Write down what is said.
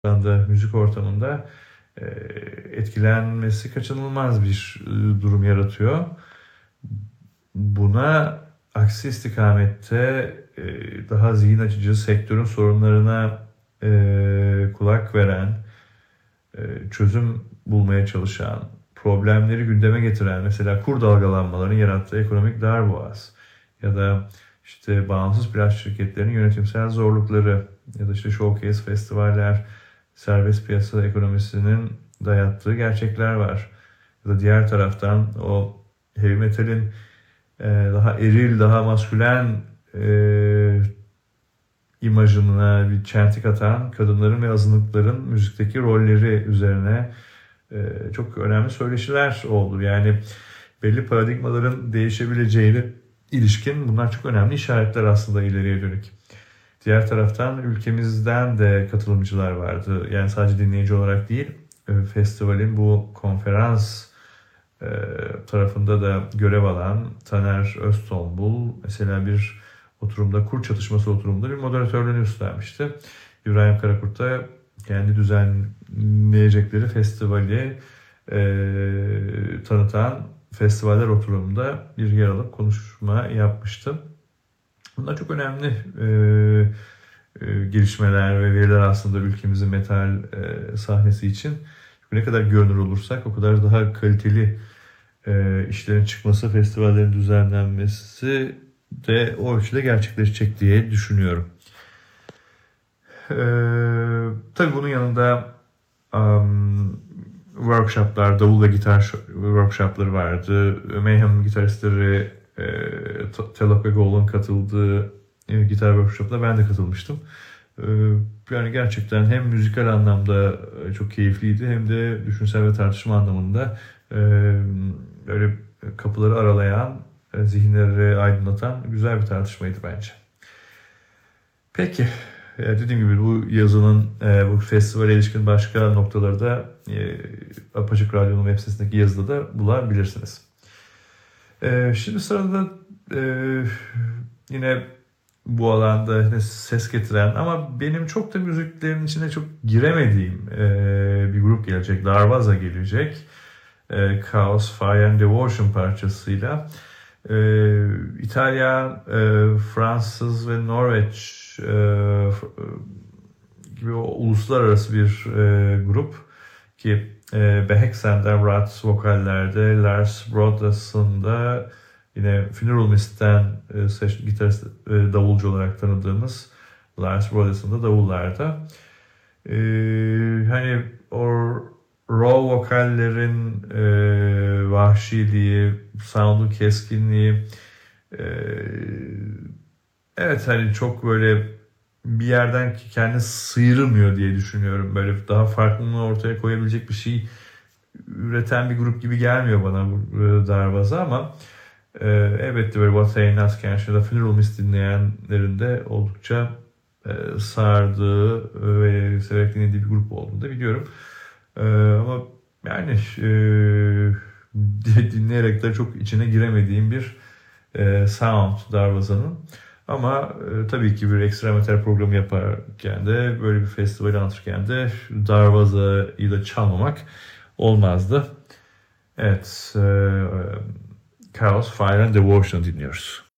anda müzik ortamında etkilenmesi kaçınılmaz bir durum yaratıyor. Buna aksi istikamette daha zihin açıcı, sektörün sorunlarına kulak veren, çözüm bulmaya çalışan, problemleri gündeme getiren, mesela kur dalgalanmalarının yarattığı ekonomik darboğaz ya da işte bağımsız plaj şirketlerinin yönetimsel zorlukları ya da işte showcase festivaller, serbest piyasa ekonomisinin dayattığı gerçekler var. Ya da diğer taraftan o heavy metalin daha eril, daha maskülen imajına bir çentik atan kadınların ve azınlıkların müzikteki rolleri üzerine çok önemli söyleşiler oldu. Yani belli paradigmaların değişebileceğine ilişkin bunlar çok önemli işaretler aslında ileriye dönük. Diğer taraftan ülkemizden de katılımcılar vardı. Yani sadece dinleyici olarak değil, festivalin bu konferans tarafında da görev alan Taner Öztombul mesela bir oturumda, kur çatışması oturumunda bir moderatörlüğünü üstlenmişti. İbrahim Karakurt da kendi düzenleyecekleri festivali tanıtan festivaller oturumunda bir yer alıp konuşma yapmıştı. Bunlar çok önemli gelişmeler ve veriler aslında ülkemizin metal sahnesi için. Ne kadar görünür olursak o kadar daha kaliteli işlerin çıkması, festivallerin düzenlenmesi de o ölçüde gerçekleşecek diye düşünüyorum. Tabii bunun yanında workshoplar, davul ve gitar workshopları vardı. Mayhem gitaristleri Telok ve Goal'un katıldığı gitar workshop'la ben de katılmıştım. Yani gerçekten hem müzikal anlamda çok keyifliydi hem de düşünsel ve tartışma anlamında böyle kapıları aralayan, zihinleri aydınlatan güzel bir tartışmaydı bence. Peki, dediğim gibi bu yazının bu festivale ilişkin başka noktaları da Apaçık Radyo'nun web sitesindeki yazıda da bulabilirsiniz. Şimdi sırada yine bu alanda ses getiren ama benim çok da müziklerin içine çok giremediğim bir grup gelecek. Darvaza gelecek. Chaos, Fire and Devotion parçasıyla. İtalyan, Fransız ve Norveç gibi uluslararası bir grup ki Beheksen'den Rats vokallerde, Lars Brodas'ın da yine Funeral Mist'ten gitarist, davulcu olarak tanıdığımız Lars Brodas'ın da davullarda. Hani o raw vokallerin vahşiliği, sound'un keskinliği, evet hani çok böyle bir yerden kendini sıyırmıyor diye düşünüyorum. Böyle daha farklılığını ortaya koyabilecek bir şey üreten bir grup gibi gelmiyor bana bu Darvaza ama elbette böyle What Say Nasken ya da Funeral Mist dinleyenlerin de oldukça sardığı ve severek dinlediği bir grup olduğunu da biliyorum. Ama yani dinleyerek de çok içine giremediğim bir sound Darvaza'nın. Ama tabii ki bir ekstra metal programı yaparken de böyle bir festivali anlatırken de Darvaza'yı da çalmamak olmazdı. Evet, Chaos, Fire and Devotion dinliyoruz.